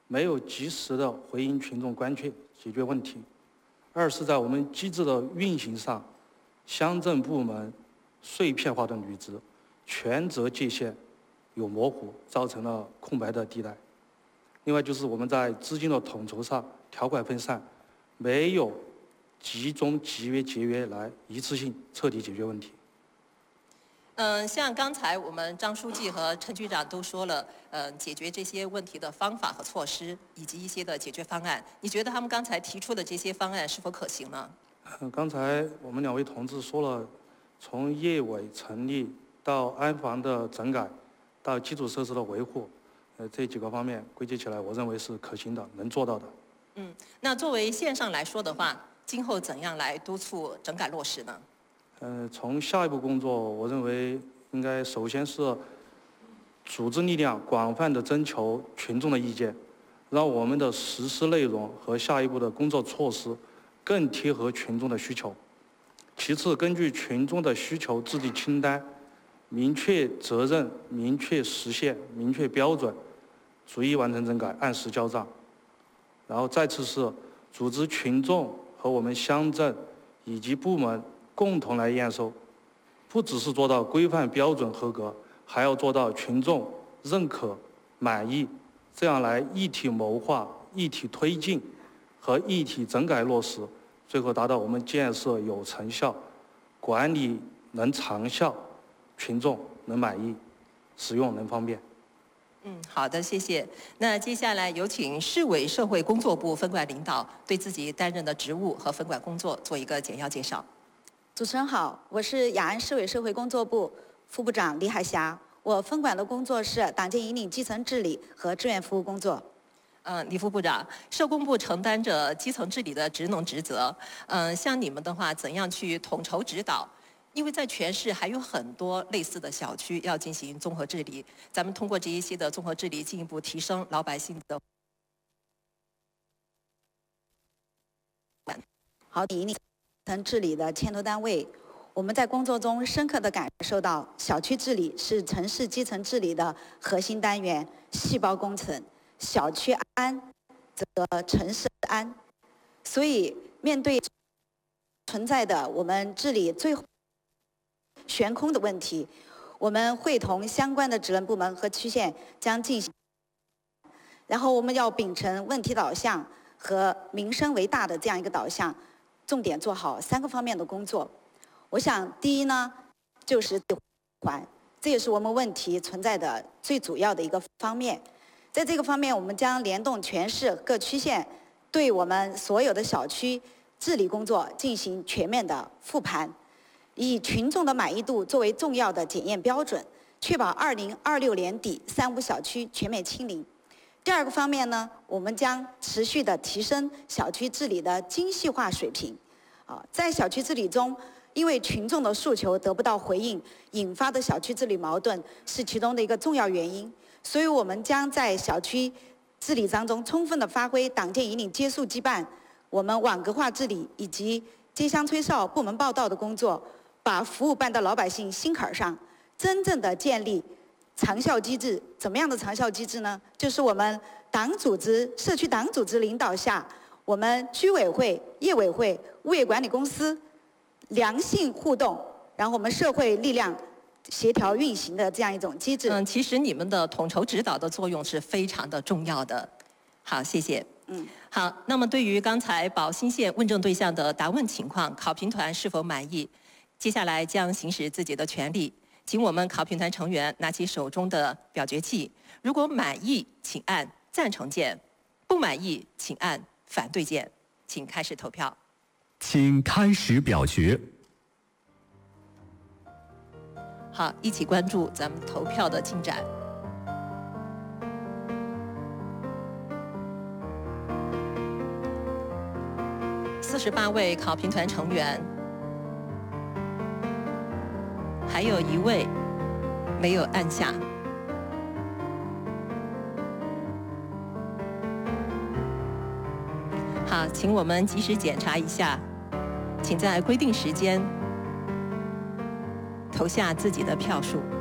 没有及时的回应群众关切，解决问题；二是在我们机制的运行上，乡镇部门碎片化的履职，权责界限有模糊，造成了空白的地带。另外就是我们在资金的统筹上条款分散，没有集中集约节约来一次性彻底解决问题。 像刚才我们张书记和陈局长都说了，解决这些问题的方法和措施，以及一些的解决方案。你觉得他们刚才提出的这些方案是否可行呢？ 刚才我们2位同志说了，从业委成立到安防的整改，到基础设施的维护，这几个方面归结起来，我认为是可行的，能做到的。 那作为线上来说的话，今后怎样来督促整改落实呢？ 从下一步工作，我认为应该首先是组织力量广泛的征求群众的意见，让我们的实施内容和下一步的工作措施更贴合群众的需求。其次，根据群众的需求制定清单，明确责任、明确时限、明确标准，逐一完成整改，按时交账。然后再次是组织群众和我们乡镇以及部门共同来验收，不只是做到规范标准合格，还要做到群众认可、满意，这样来一体谋划、一体推进和一体整改落实，最后达到我们建设有成效、管理能长效、群众能满意、使用能方便。 好的，谢谢。那接下来有请市委社会工作部分管领导对自己担任的职务和分管工作做一个简要介绍。 主持人好，我是雅安市委社会工作部副部长李海霞，我分管的工作是党建引领基层治理和志愿服务工作。 李副部长，社工部承担着基层治理的职能职责。像你们的话，怎样去统筹指导？因为在全市还有很多类似的小区要进行综合治理，咱们通过这一些的综合治理，进一步提升老百姓的。 好，引领基层治理的牵头单位，我们在工作中深刻地感受到，小区治理是城市基层治理的核心单元、细胞工程。小区安，则城市安。所以，面对存在的我们治理最悬空的问题，我们会同相关的职能部门和区县将进行，然后我们要秉承问题导向和民生为大的这样一个导向，重点做好3个方面的工作。我想，第一呢，就是这也是我们问题存在的最主要的一个方面。在这个方面，我们将联动全市各区县，对我们所有的小区治理工作进行全面的复盘，以群众的满意度作为重要的检验标准，确保2026年底3无小区全面清零。第2个方面呢，我们将持续的提升小区治理的精细化水平。在小区治理中，因为群众的诉求得不到回应，引发的小区治理矛盾是其中的一个重要原因。所以我们将在小区治理当中充分的发挥党建引领接触羁绊、我们网格化治理以及接乡吹哨、部门报到的工作，把服务办到老百姓心坎上，真正的建立长效机制。怎么样的长效机制呢？就是我们党组织、社区党组织领导下，我们居委会、业委会、物业管理公司良性互动，然后我们社会力量协调运行的这样一种机制。 其实你们的统筹指导的作用是非常的重要的。好，谢谢。好，那么对于刚才宝兴县问政对象的答问情况，考评团是否满意？接下来将行使自己的权利，请我们考评团成员拿起手中的表决器，如果满意，请按赞成键；不满意，请按反对键。请开始投票。 请开始表决。 好，一起关注咱们投票的进展。48位考评团成员，还有1位没有按下。好，请我们及时检查一下，请在规定时间投下自己的票数。